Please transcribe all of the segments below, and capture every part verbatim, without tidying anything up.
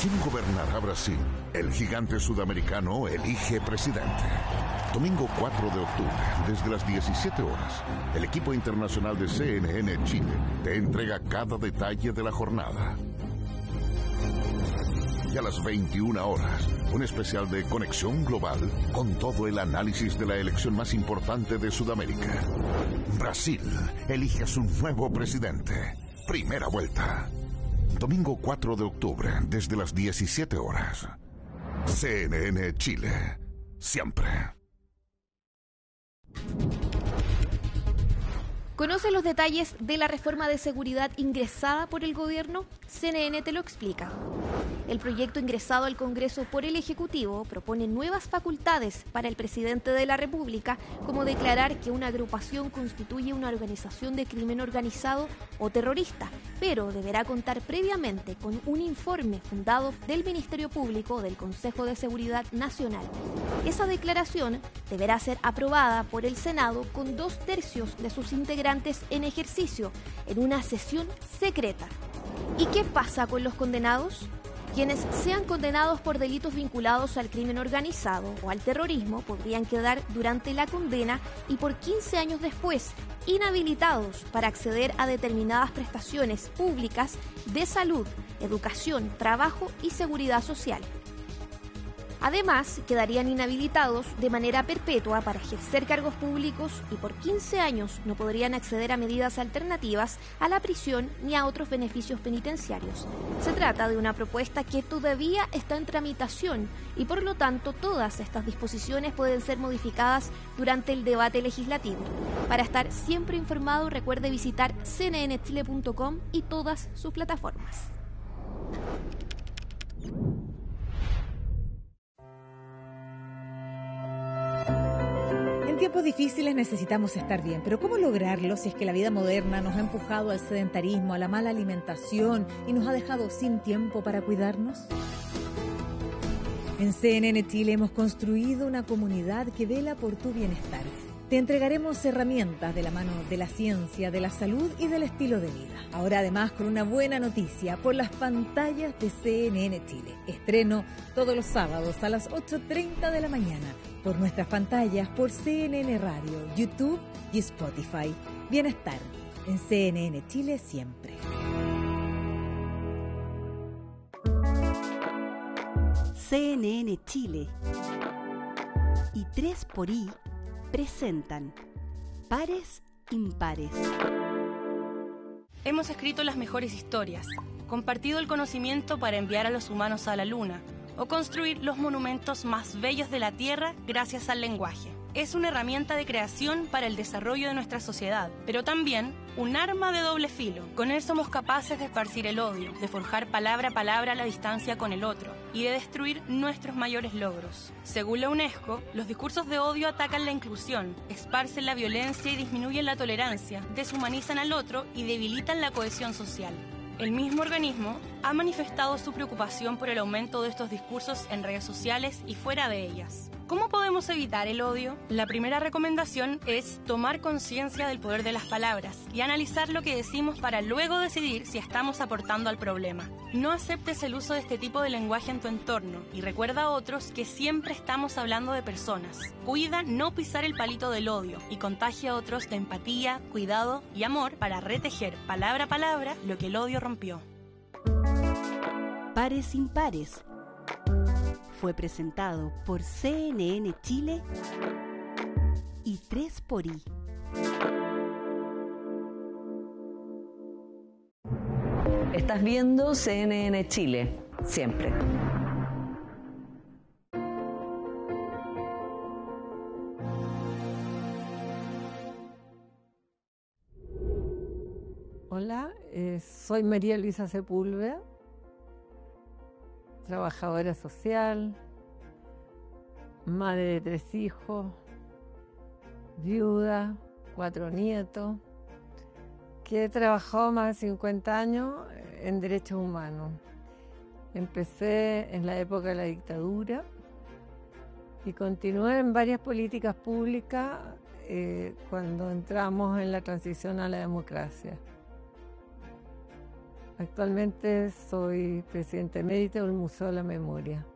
¿Quién gobernará Brasil? El gigante sudamericano elige presidente. Domingo cuatro de octubre, desde las diecisiete horas, el equipo internacional de C N N Chile te entrega cada detalle de la jornada. Y a las veintiuna horas, un especial de Conexión Global con todo el análisis de la elección más importante de Sudamérica. Brasil elige a su nuevo presidente. Primera vuelta. Domingo cuatro de octubre, desde las diecisiete horas. C N N Chile. Siempre. ¿Conoce los detalles de la reforma de seguridad ingresada por el gobierno? C N N te lo explica. El proyecto ingresado al Congreso por el Ejecutivo propone nuevas facultades para el presidente de la República, como declarar que una agrupación constituye una organización de crimen organizado o terrorista, pero deberá contar previamente con un informe fundado del Ministerio Público o del Consejo de Seguridad Nacional. Esa declaración deberá ser aprobada por el Senado con dos tercios de sus integrantes en ejercicio, en una sesión secreta. ¿Y qué pasa con los condenados? Quienes sean condenados por delitos vinculados al crimen organizado o al terrorismo podrían quedar durante la condena y por quince años después inhabilitados para acceder a determinadas prestaciones públicas de salud, educación, trabajo y seguridad social. Además, quedarían inhabilitados de manera perpetua para ejercer cargos públicos y por quince años no podrían acceder a medidas alternativas a la prisión ni a otros beneficios penitenciarios. Se trata de una propuesta que todavía está en tramitación y por lo tanto todas estas disposiciones pueden ser modificadas durante el debate legislativo. Para estar siempre informado, recuerde visitar c n n chile punto com y todas sus plataformas. En tiempos difíciles necesitamos estar bien, pero ¿cómo lograrlo si es que la vida moderna nos ha empujado al sedentarismo, a la mala alimentación y nos ha dejado sin tiempo para cuidarnos? En C N N Chile hemos construido una comunidad que vela por tu bienestar. Te entregaremos herramientas de la mano de la ciencia, de la salud y del estilo de vida. Ahora además con una buena noticia por las pantallas de C N N Chile. Estreno todos los sábados a las ocho treinta de la mañana por nuestras pantallas por C N N Radio, YouTube y Spotify. Bienestar en C N N Chile siempre. C N N Chile y tres por I presentan Pares Impares. Hemos escrito las mejores historias, compartido el conocimiento para enviar a los humanos a la luna o construir los monumentos más bellos de la Tierra gracias al lenguaje. Es una herramienta de creación para el desarrollo de nuestra sociedad, pero también un arma de doble filo. Con él somos capaces de esparcir el odio, de forjar palabra a palabra la distancia con el otro y de destruir nuestros mayores logros. Según la UNESCO, los discursos de odio atacan la inclusión, esparcen la violencia y disminuyen la tolerancia, deshumanizan al otro y debilitan la cohesión social. El mismo organismo ha manifestado su preocupación por el aumento de estos discursos en redes sociales y fuera de ellas. ¿Cómo podemos evitar el odio? La primera recomendación es tomar conciencia del poder de las palabras y analizar lo que decimos para luego decidir si estamos aportando al problema. No aceptes el uso de este tipo de lenguaje en tu entorno y recuerda a otros que siempre estamos hablando de personas. Cuida no pisar el palito del odio y contagia a otros de empatía, cuidado y amor para retejer palabra a palabra lo que el odio rompió. Pares Impares fue presentado por C N N Chile y tres por I. Estás viendo C N N Chile, siempre. Hola, eh, soy María Luisa Sepúlveda, trabajadora social, madre de tres hijos, viuda, cuatro nietos, que he trabajado más de cincuenta años en derechos humanos. Empecé en la época de la dictadura y continué en varias políticas públicas eh, cuando entramos en la transición a la democracia. Actualmente soy presidente emérita del Museo de la Memoria.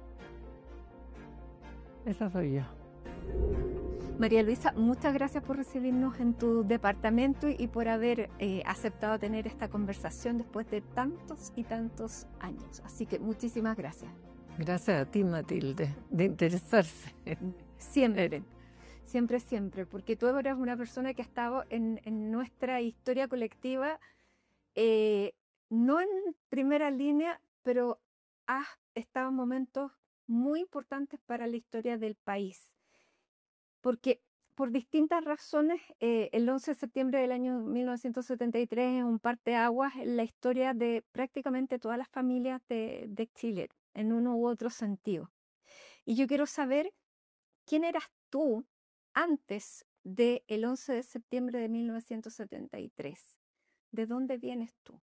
Esa soy yo. María Luisa, muchas gracias por recibirnos en tu departamento y por haber eh, aceptado tener esta conversación después de tantos y tantos años. Así que muchísimas gracias. Gracias a ti, Matilde, de interesarse. Siempre, siempre, siempre, porque tú eres una persona que ha estado en, en nuestra historia colectiva, eh, no en primera línea, pero has estado en momentos muy importantes para la historia del país. Porque por distintas razones, eh, el once de septiembre del año mil novecientos setenta y tres es un parteaguas en la historia de prácticamente todas las familias de, de Chile, en uno u otro sentido. Y yo quiero saber quién eras tú antes del once de septiembre de mil novecientos setenta y tres. ¿De dónde vienes tú?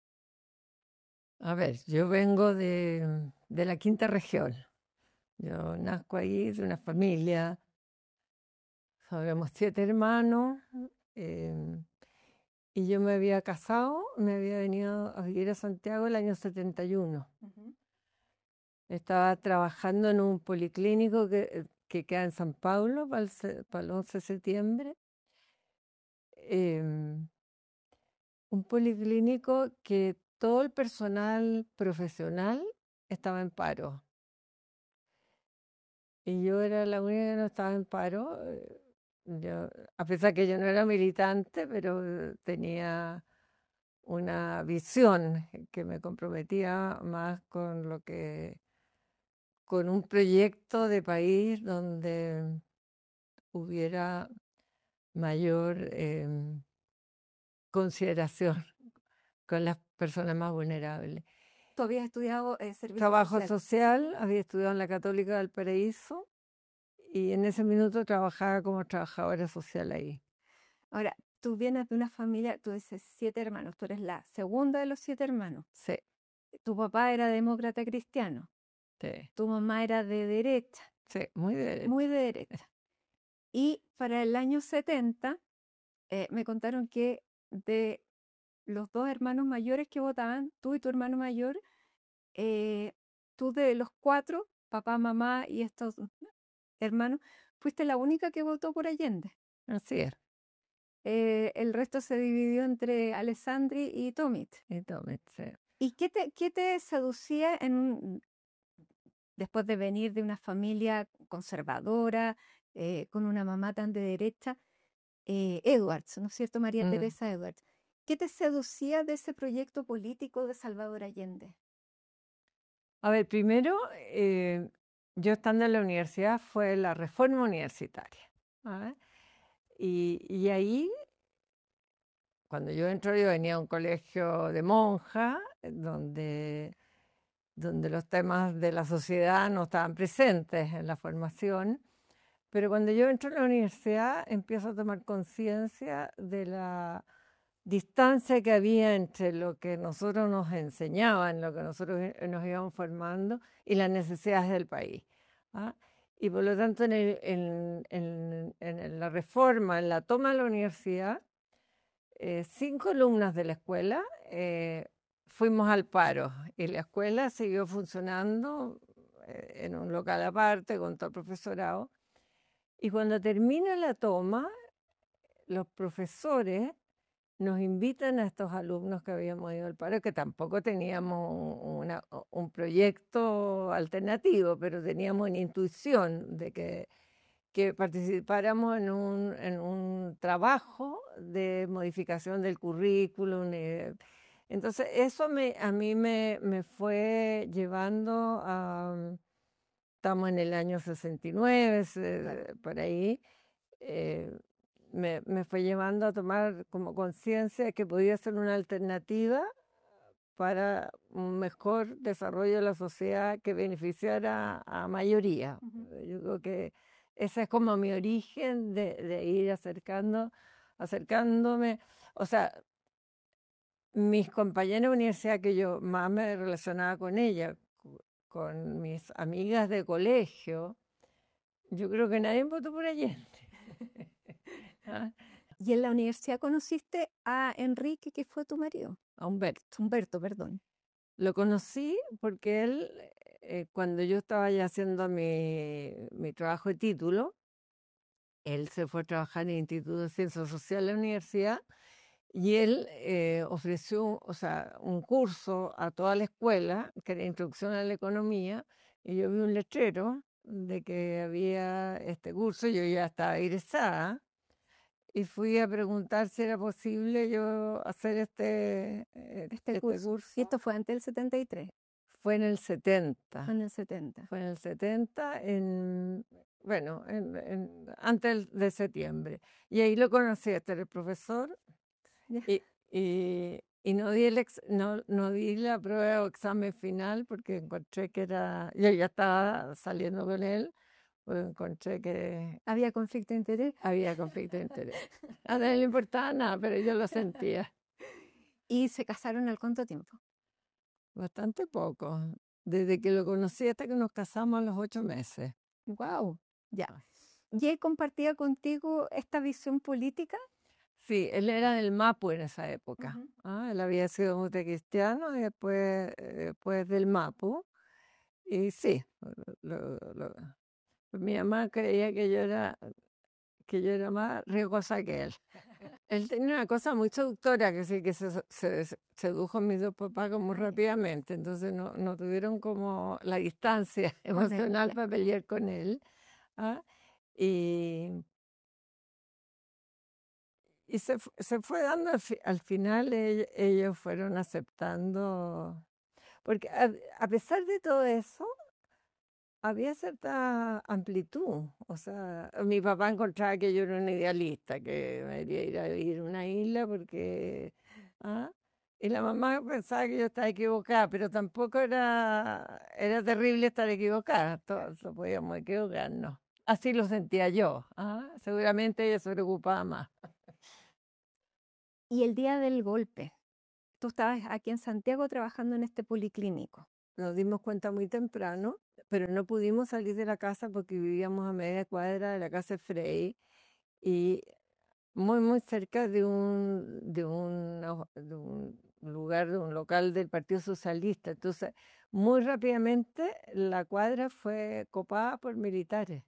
A ver, yo vengo de, de la quinta región. Yo nazco ahí de una familia. Habíamos siete hermanos, eh, y yo me había casado, me había venido a vivir a Santiago el año setenta y uno. Uh-huh. Estaba trabajando en un policlínico que, que queda en San Pablo para el, para el once de septiembre. Eh, un policlínico que todo el personal profesional estaba en paro. Y yo era la única que no estaba en paro. Yo, a pesar que yo no era militante, pero tenía una visión que me comprometía más con lo que, con un proyecto de país donde hubiera mayor eh, consideración con las personas más vulnerables. ¿Tú habías estudiado eh, servicio Trabajo social? social, había estudiado en la Católica del Paraíso y en ese minuto trabajaba como trabajadora social ahí. Ahora, tú vienes de una familia, tú dices siete hermanos, tú eres la segunda de los siete hermanos. Sí. Tu papá era demócrata cristiano. Sí. Tu mamá era de derecha. Sí, muy de derecha. Muy de derecha. Y para el año setenta, eh, me contaron que de los dos hermanos mayores que votaban, tú y tu hermano mayor, eh, tú de los cuatro, papá, mamá y estos hermanos, fuiste la única que votó por Allende. Así es. Eh, el resto se dividió entre Alessandri y Tomit. Y Tomit, sí. ¿Y qué te, qué te seducía en, después de venir de una familia conservadora, eh, con una mamá tan de derecha, eh, Edwards, ¿no es cierto? María mm. Teresa Edwards. ¿Qué te seducía de ese proyecto político de Salvador Allende? A ver, primero, eh, yo estando en la universidad fue la reforma universitaria. ¿Ah? Y, y ahí, cuando yo entré, yo venía a un colegio de monjas, donde, donde los temas de la sociedad no estaban presentes en la formación. Pero cuando yo entro a la universidad, empiezo a tomar conciencia de la distancia que había entre lo que nosotros nos enseñaban, lo que nosotros nos íbamos formando y las necesidades del país. ¿Ah? Y por lo tanto, en, el, en, en, en la reforma, en la toma de la universidad, eh, cinco alumnas de la escuela eh, fuimos al paro y la escuela siguió funcionando eh, en un local aparte con todo el profesorado. Y cuando termina la toma, los profesores nos invitan a estos alumnos que habíamos ido al paro, que tampoco teníamos una, un proyecto alternativo, pero teníamos una intuición de que, que participáramos en un, en un trabajo de modificación del currículum. Entonces, eso me, a mí me, me fue llevando a... Estamos en el año sesenta y nueve, claro. Por ahí, eh, me, me fue llevando a tomar como conciencia de que podía ser una alternativa para un mejor desarrollo de la sociedad que beneficiara a mayoría. Uh-huh. Yo creo que ese es como mi origen de, de ir acercando, acercándome. O sea, mis compañeras de universidad que yo más me relacionaba con ella, con mis amigas de colegio, yo creo que nadie votó por Allende. ¿Ah? Y en la universidad conociste a Enrique, que fue tu marido. A Humberto. Humberto, perdón. Lo conocí porque él, eh, cuando yo estaba ya haciendo mi, mi trabajo de título, él se fue a trabajar en el Instituto de Ciencias Sociales de la universidad y él eh, ofreció, o sea, un curso a toda la escuela, que era Introducción a la Economía, y yo vi un letrero de que había este curso, yo ya estaba egresada, y fui a preguntar si era posible yo hacer este, eh, Este este curso. curso. Y esto fue antes del setenta y tres. Fue en el setenta. Fue en el setenta. Fue en el setenta, en, bueno, en, en- antes de septiembre. Y ahí lo conocí, este era el profesor, Ya. y, y, y no, di el ex- no, no di la prueba o examen final porque encontré que era, yo ya estaba saliendo con él, pues encontré que ¿Había conflicto de interés? había conflicto de interés. A él no le importaba nada, pero yo lo sentía. ¿Y se casaron al cuánto tiempo? Bastante poco. Desde que lo conocí hasta que nos casamos a los ocho meses. Wow, ya. ¿Y él compartía contigo esta visión política? Sí, él era del Mapu en esa época. Ujú. ¿Ah? Él había sido montecristiano y después, eh, después del Mapu. Y sí, lo- lo- pues mi mamá creía que yo era, que yo era más riesgosa que él. Él tenía una cosa muy seductora, que sí, que se, se- se- sedujo a mis dos papás como rápidamente, entonces no, no tuvieron como la distancia emocional para pelear con él. ¿Ah? Y, y se, fu- se fue dando, al, fi- al final ell- ellos fueron aceptando, porque a, a pesar de todo eso, había cierta amplitud. O sea, mi papá encontraba que yo era una idealista, que me quería ir a vivir a una isla porque... ¿ah? Y la mamá pensaba que yo estaba equivocada, pero tampoco era, era terrible estar equivocada, todos no podíamos equivocarnos. Así lo sentía yo. ¿Ah? Seguramente ella se preocupaba más. Y el día del golpe, tú estabas aquí en Santiago trabajando en este policlínico. Nos dimos cuenta muy temprano, pero no pudimos salir de la casa porque vivíamos a media cuadra de la casa de Frey y muy, muy cerca de un, de un, de un lugar, de un local del Partido Socialista. Entonces, muy rápidamente la cuadra fue copada por militares.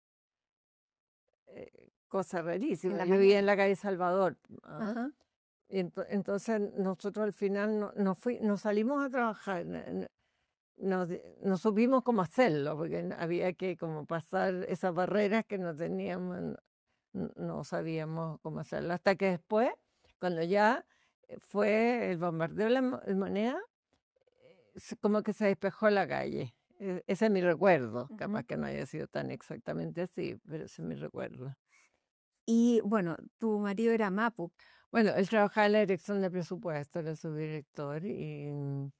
Eh, cosa rarísima. la Yo vivía mañana. en la calle Salvador. ¿ah? Ajá. Y ento- entonces nosotros al final no, no, fui, no salimos a trabajar. n- n- No, di- no supimos cómo hacerlo, porque n- había que como pasar esas barreras que no teníamos, n- n- no sabíamos cómo hacerlo. Hasta que después, cuando ya eh, fue el bombardeo de la mo- de Moneda, eh, se- como que se despejó la calle. E- Ese es mi recuerdo, capaz Ujú. que no haya sido tan exactamente así, pero ese es mi recuerdo. Y bueno, tu marido era Mapu. Bueno, él trabajaba en la dirección de presupuesto, era subdirector, y mm,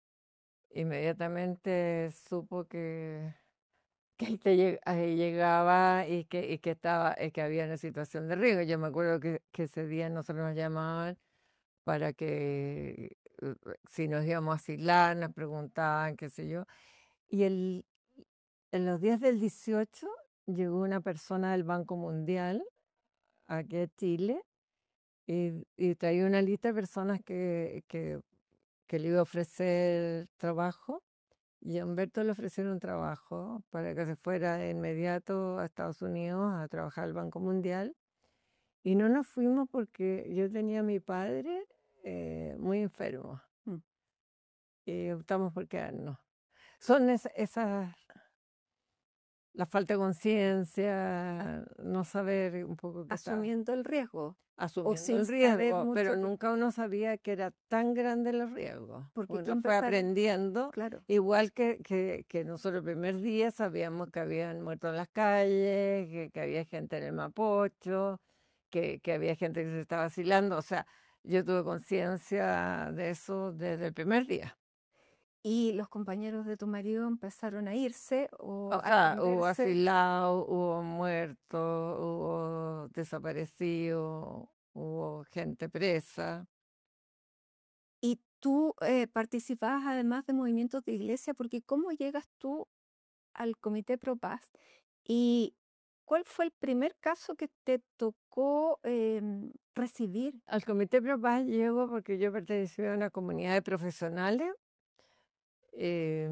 inmediatamente supo que que ahí, te lleg- ahí llegaba y que, y que estaba, y que había una situación de riesgo. Yo me acuerdo que, que ese día nosotros nos llamaban para que eh, si nos íbamos a asilar, nos preguntaban, qué sé yo. Y el, en los días del dieciocho llegó una persona del Banco Mundial aquí a Chile y, y traía una lista de personas que, que, que le iba a ofrecer trabajo. Y a Humberto le ofrecieron trabajo para que se fuera de inmediato a Estados Unidos a trabajar al Banco Mundial. Y no nos fuimos porque yo tenía a mi padre eh, muy enfermo Mm. y optamos por quedarnos. Son es- esas, la falta de conciencia, no saber un poco qué está Asumiendo el riesgo. asumiendo sin el saber riesgo, pero mucho que- nunca uno sabía que era tan grande el riesgo. Porque Uno ¿quién fue va a saber? aprendiendo. Claro. Igual que, que, que nosotros el primer día sabíamos que habían muerto en las calles, que, que había gente en el Mapocho, que, que había gente que se estaba vacilando. O sea, yo tuve conciencia de eso desde el primer día. Y los compañeros de tu marido empezaron a irse o O a sea, hubo esconderse. asilado, hubo muertos, hubo desaparecido, hubo gente presa. Y tú eh, participabas además de movimientos de iglesia, porque ¿cómo llegas tú al Comité Pro Paz? Y ¿cuál fue el primer caso que te tocó eh, recibir? Al Comité Pro Paz llego porque yo pertenecía a una comunidad de profesionales. Eh,